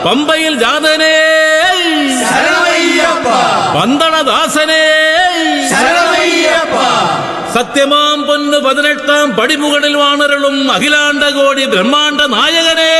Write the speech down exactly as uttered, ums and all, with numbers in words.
പമ്പയിൽ ജാതനേ ശരണമയ്യപ്പ, പന്തളദാസനേ ശരണമയ്യപ്പ, സത്യമാം പൊന്നു പതിനെട്ടാം പടിമുകളിൽ വാണരുളും അഖിലാണ്ട കോടി ബ്രഹ്മാണ്ട നായകനേ